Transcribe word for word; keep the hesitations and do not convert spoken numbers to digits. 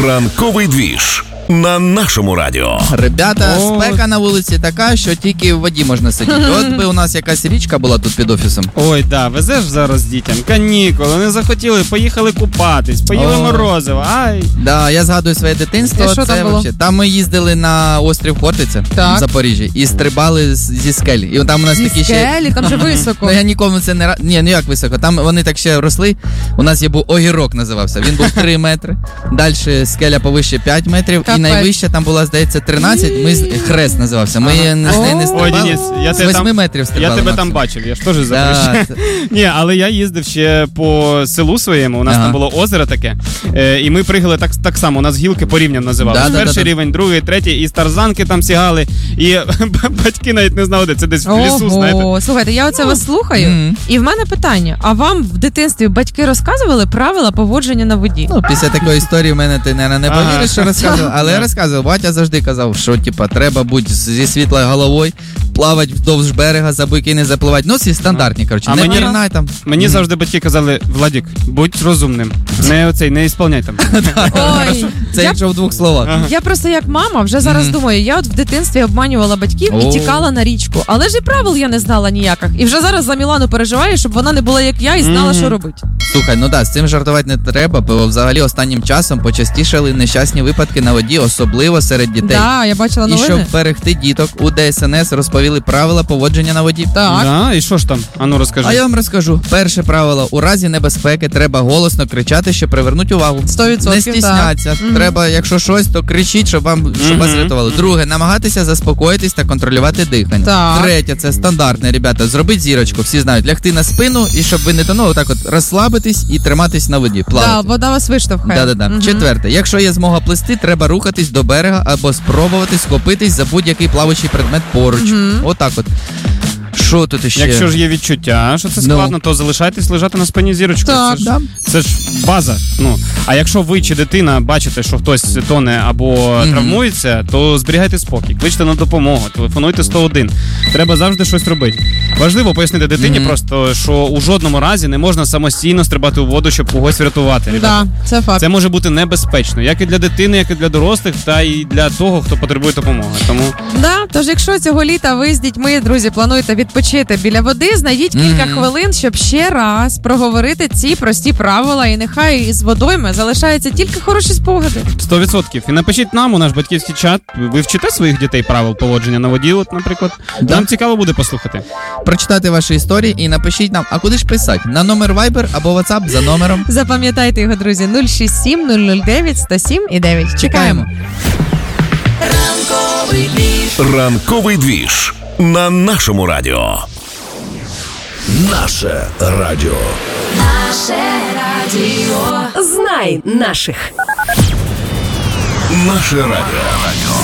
Ранковий двіж на нашому радіо. Ребята, О. спека на вулиці така, що тільки в воді можна сидіти. От би у нас якась річка була тут під офісом. Ой, да, везеш зараз дітям канікули, не захотіли, поїхали купатись, поїли Ой. морозиво, ай. Да, я згадую своє дитинство. І що це там було? вообще- Там ми їздили на острів Хортиця Так. в Запоріжжі і стрибали з- зі скелі. І там у нас Зі такі ще... скелі, там же високо. Ну я нікому це не ра... Ні, ну як високо. Там вони так ще росли. У нас є був огірок називався. Він був три метри. Далі скеля повище п'ять метрів. Капець. І найвища там була, здається, тринадцять. Ми з- хрест називався. Ми Ага. не, з неї не О. стрибали. Ой, Денис, я з тебе восьми там- метрів стрибали. Я тебе там максимум. бачив, я ж теж Да, запрошую. це- Ні, але я їздив ще по селу своєму, у нас Ага. там було озеро таке, е, і ми пригали так, так само, у нас гілки по рівням називалися. Да, да, Перший да, да. рівень, другий, третій, і з тарзанки там сігали, і батьки навіть не знали, де це десь в лісу, знаєте. Ого, слухайте, я оце вас слухаю, Мгм. і в мене питання, а вам в дитинстві батьки розказували правила поводження на воді? Ну, після такої історії в мене ти, наверное, не Ага. повіриш, що розказував, але я розказував. Батя завжди казав, що типа треба бути зі світлою головою, плавати вдовж берега, за буйки не запливати. Ну, всі стандартні, коротше. А Не мені- пірнай там. Мені завжди батьки казали: Владік, будь розумним, не оцей, не ісполняй там. Ой, Це я, якщо в двох словах. Ага. я просто як мама вже зараз Мгм. думаю, я от в дитинстві обманювала батьків О. і тікала на річку, але ж і правил я не знала ніяких. І вже зараз за Мілану переживаю, щоб вона не була як я і знала, Мгм. що робити. Слухай, ну да, з цим жартувати не треба, бо взагалі останнім часом почастішали нещасні випадки на воді, особливо серед дітей. Да, я бачила І новини. щоб берегти діток, у Д С Н С розповіли правила поводження на воді. Так. Да, і що ж там? Ану розкажи. А я вам розкажу. Перше правило: у разі небезпеки треба голосно кричати, щоб привернути увагу. сто відсотків, Не стісняться. так. Мгм. Треба, якщо щось, то кричіть, щоб вам щоб вас Мгм. рятували. Друге, намагатися заспокоїтись та контролювати дихання. Так. Третє, це стандартне, ребята. Зробіть зірочку. Всі знають, лягти на спину і щоб ви не тонули, отак от розслабитись і триматись на воді. Да, Плавати. вода вас виштовхає. Да-да-да. Мгм. Четверте, якщо є змога плисти, треба рухатись до берега або спробувати схопитись за будь-який плаваючий предмет поруч. Мгм. Отак от. Що тут іще? Якщо ж є відчуття, що це Ну. складно, то залишайтесь лежати на спині зірочкою. Так, це, ж, да. це ж база. Ну, а якщо ви чи дитина бачите, що хтось тоне або Мгм. травмується, то зберігайте спокій, кличте на допомогу, телефонуйте сто один. Треба завжди щось робити. Важливо пояснити дитині Мгм. просто, що у жодному разі не можна самостійно стрибати у воду, щоб когось врятувати. ребята. Да, це факт. Це може бути небезпечно, як і для дитини, як і для дорослих, та і для того, хто потребує допомоги. Тому Да, тож якщо цього літа ви з дітьми, друзі, плануєте відпочити біля води, знайдіть кілька Мгм. хвилин, щоб ще раз проговорити ці прості правила, і нехай із водойми залишаються тільки хороші спогади. сто відсотків. І напишіть нам у наш батьківський чат. Ви вчите своїх дітей правил поводження на воді, от, наприклад. Да. Нам цікаво буде послухати. Прочитати ваші історії і напишіть нам, а куди ж писати? На номер Viber або WhatsApp за номером. Запам'ятайте його, друзі, нуль шість сім нуль нуль дев'ять сто сім і дев'ять. Чекаємо. Ранковий двіж на нашому радіо. Наше радіо. Наше радіо. Знай наших. Наше радіо.